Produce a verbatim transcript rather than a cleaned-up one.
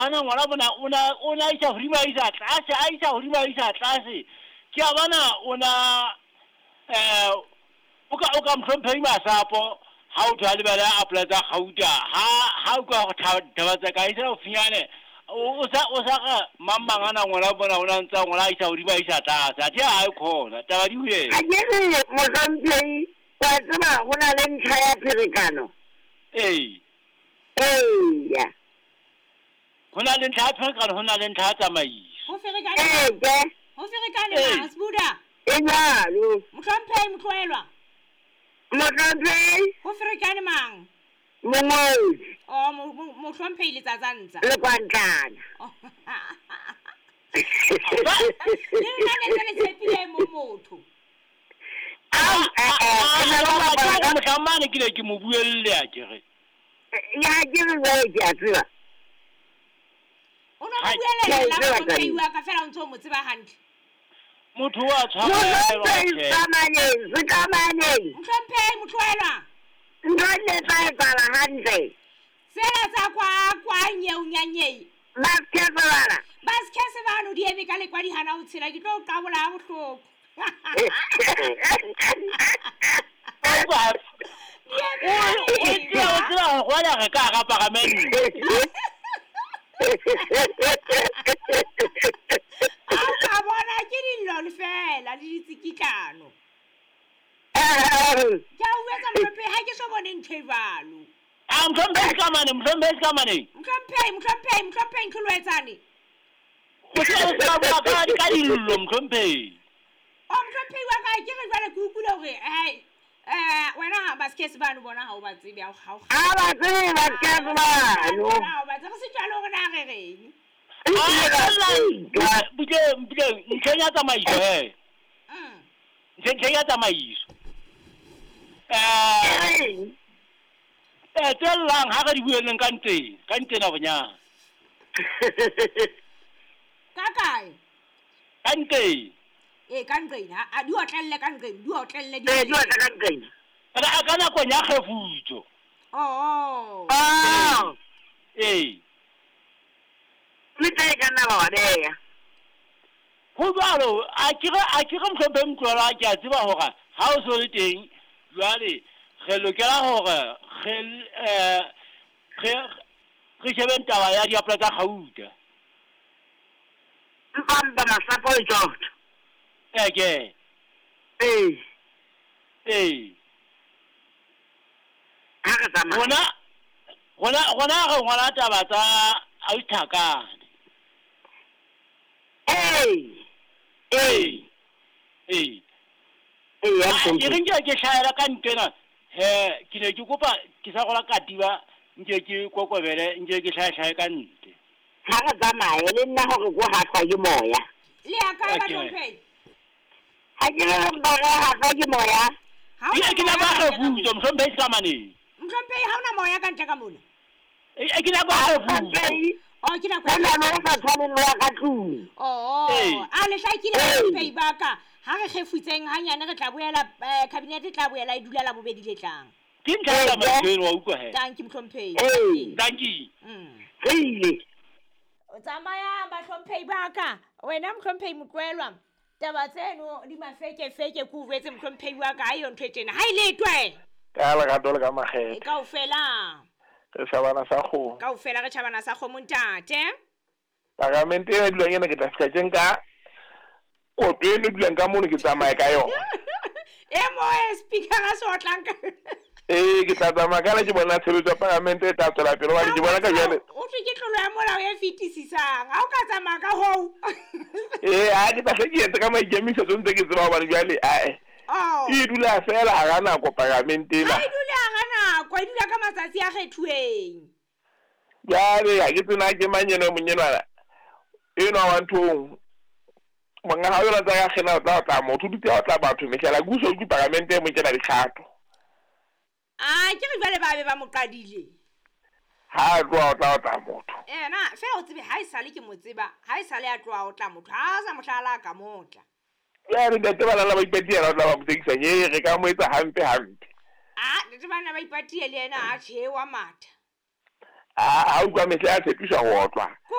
ana ngwana bona ona ona isa horiba isa tlase a isa horiba isa tlase ke a bona ona eh o ka o ka mhlomphei masapo ha o thale bala apply tsa gauta ha ha o ka go thaba tsa ka isa o finyane o sa o sa ka mamangana ngwana bona ona ntsa ngwana isa horiba isa tlase a dia ha e khona taba di uye a ke re mohlomphei wa tseba go na le ntlha ya pherekano eh eh hona le ntlha pherekano hona le ntlha tsamaiso ho ferekane eh ke ho ferekane ma Sibuda e jalo mohlomphei motloelwa mohlomphei ho ferekane mang mongodi o mohlomphei le tsatsantsa le kwantlana le nna le le tshepile mo motho ah eh na la ba ka motlamane ke le ke mo buelle a kere ya ke re wa ke tseba ona mo buelle la mohlomphei wa ka fela o ntse o mo tseba hantle motho wa tshwarelwa ke kamane se kamane mohlomphei motloelwa ndone tsa tsala hantle sela tsa kwa kwa nyeu nyanyei ba ke tsala ba se se bano di eme ka le kwa di hana o tshela ke tlo ka bola bohloko ba o tla o tla go ya ka ka pagamenti a ka bona ke dillo le fela le ditsikitlano ke a uetsa mhlomphei ha ke so bone nthevalo a mhlomphei ka mane mhlomphei ka mane mhlomphei mhlomphei mhlomphei ntlhoetsane o tla o tla ba ka di ka dillo mhlomphei o mhlomphei wa ka ke re jwale ke ukule hore eh eh wena ba se se bano bona ha o ba tsebe ha ha a ba tsebe ba ke tsebano ha ba tsebe se jalo hore na re reng ah buje buje ntshenya tsamaiso eh mm ntshenya tsamaiso eh eh tsellang ha ga di bueleng ka nteng ka nteng na bonya ka kae ka nteng eh ka nteng ha di otlelle ka nteng di otlelle di eh di wa ka nteng ka ka na kwa nya khefutso oh ah eh le tsae ka na ba ya ho jwalo a ke a ke go mhlompe mtlola ke a tseba hore ha o so le teng jwale re lokela hore re eh re re shebeng taba ya diapole tsa gauta mpamba masapo e jota eh ke eh eh ha ka tsama gona gona gona ga ngwana taba tsa a ithakane eh eh eh eh ya ke re nke ke hlaela ka ntena he ke ne ke kopa ke sa gola katiba nke ke kokobele nke ke hlaela ka nte ha ka tsama le nna hore go ha tsa ke moya le ya ka ba mhlomphei ha ke re ba ha tsa ke moya ha ke ke na ba ga butso mhlomphei ka mane mhlomphei ha ona moya ka ntle ka mona e ke na ba ga butso oh ke na kwa kwa na sa tshwane le ka tlung oh a le hlakile mhlomphei ba ka ha re kgefutseng hanyane re tla boela cabinet tla boela e dulela bobedi le tlang ke ntla ka matseno wa utlwa he thank you mhlomphei thank you mm ile o tsamaya ba mhlomphei ba ka wena mhlomphei motloelwa taba tseno di mafeke feke ku vetse mhlomphei wa ka ayo ntwe tena ha ile twe ka la ka dole ka maghe ka o fela re sabana sa go ka o fela re chabana sa go montate pagamente e dilwang ena ke tla fika tsenka o pele dilwang ka mono ke tsamaya ka yo e mo speaker ga so tlanka eh ke tla tsamaya ka le ke bona tshebetso pagamente e tla tsela pele wa ke bona ka jale o tse ke tlolo ya molao ya fitisisang ha o ka tsamaya ka ho eh a ke tla ke etse ka maikemiso tsontse ke tseba ba jale a oh e dula fela ga na go pagamente la ha dula ga na kwa dula ka matsatsi a gethueng jale ga ke tsena ke manyeno monyenwana e no wa ntong manga ha yona tsa ga gena o tla tla motho di tla tla batho mehla go so di pagamente mo tsena dikgato ah ke re bale ba be ba mo qadile ha tloa o tla tla motho ena fe o tsebe ha isale ke mo tseba ha isale ya tloa o tla motho ha sa mohlala ka motla ya re dete bana la ba ipetiela la ba botekisa ye re ka mo etsa hampe hampe ah dete bana ba ipatie le ena a tshewa matha ah ha o kwa mehla a tshepiswa go otlwa